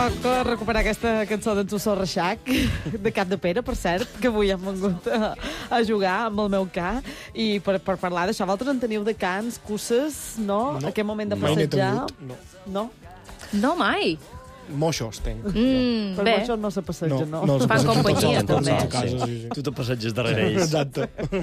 toca recuperar aquesta cançó d'en Tussó Reixac, de Cap de Pere, per cert, que avui hem vengut a jugar amb el meu ca. I per parlar d'això, vosaltres en teniu de cants, cusses, no? No. Aquest moment de Mai n'he passejar? tingut, No? No, mai. Moixos tenc. Per Bé, això no se passeja, no? els Fan passejo companyia, tots també. a casa, sí. Tu te passeges darrere ells. Exacte.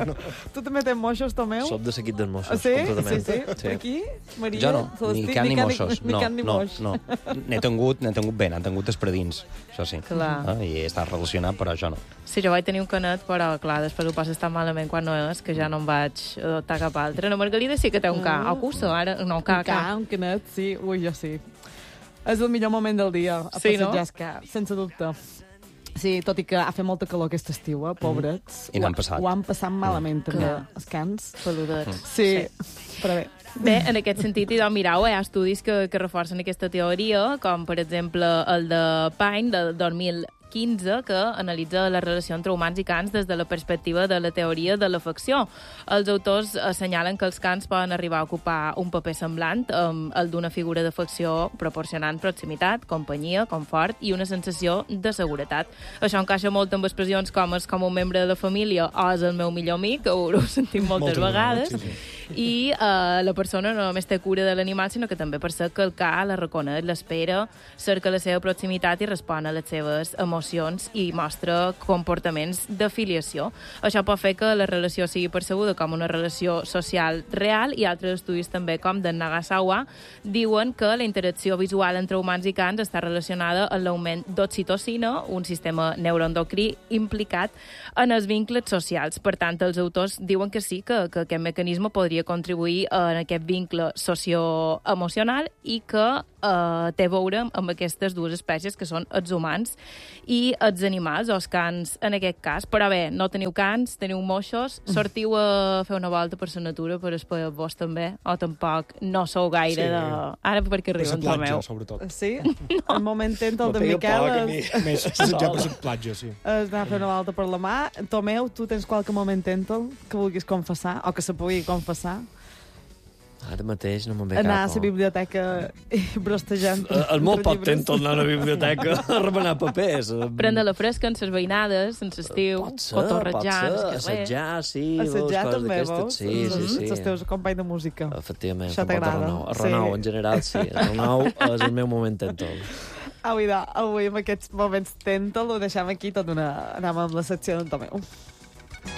Tu també tens moixos, Tomeu? Som de seguit dels Mossos, Ah, sí? completament. Sí. Aquí, Maria? Jo no, Celestí, ni can ni moixos. Ni No, can ni no, moix. no. N'he tingut bé, n'han tingut espredins, això sí. Clar. I està relacionat, però jo no. sí, jo vaig tenir un canet, però, clar, després ho passes tan malament quan no és, que ja no em vaig adoptar cap altre. No, Margalida sí que té un ca. O cussa, ara, no, Un ca, un canet, sí. Ui, jo sí. És el millor moment del dia, a Sí, no? passejar ca, sense dubte. Sí, tot i que ha fet molta calor aquest estiu, pobrets. I n'han passat. Ho han passat malament, també, Clar. els cans. Peludets. Sí, però bé. Bé, en aquest sentit, idò, mirau, hi ha estudis que reforcen aquesta teoria, com per exemple el de Pine, del 2015, que analitza la relació entre humans i cans des de la perspectiva de la teoria de l'afecció. Els autors assenyalen que els cans poden arribar a ocupar un paper semblant al d'una figura d'afecció proporcionant proximitat, companyia, confort i una sensació de seguretat. Això encaixa molt amb expressions com és com un membre de la família o és el meu millor amic, que ho sentim moltes vegades. Sí. I la persona no només té cura de l'animal, sinó que també percep que el ca la reconeix, l'espera, cerca la seva proximitat i respon a les seves emocions i mostra comportaments d'afiliació. Això pot fer que la relació sigui percebuda com una relació social real, i altres estudis també, com d'en Nagasawa, diuen que la interacció visual entre humans i cans està relacionada amb l'augment d'oxitocina, un sistema neuroendocrí implicat en els vincles socials. Per tant, els autors diuen que sí, que aquest mecanisme podria contribuir en aquest vincle socioemocional i que té a veure amb aquestes dues espècies que són els humans i els animals, o els cans en aquest cas. Però bé, no teniu cans, teniu moixos, sortiu a fer una volta per la natura per espaiar-vos també, o tampoc no sou gaire Sí. de... Ara perquè Per la arriba en platja, Tomeu. sobretot. Sí? El moment tent el de Me pega Miquel poc a mi. Més assetjar per la platja, sí. és anar a fer una volta per la mà. Tomeu, tu tens qualque moment tentel que vulguis confessar, o que se pugui confessar? Ara mateix no me'n ve Anar a cap. la biblioteca i brostejant. El molt entre poc llibres. temps tornar a la biblioteca a remenar papers. Prendre la fresca en ses veïnades, en l'estiu, cotorrejar, en el carrer. assetjar, sí. Assetjar coses també, d'aquestes, veus? Sí, sí, sí. Els teus companys de música. Efectivament, Això com pot t'agrada? Arnau. Arnau, Sí. en general, sí. Arnau és el meu moment tentol. Avui amb aquests moments tentel ho deixem aquí, tot anem amb la secció d'en Tomeu.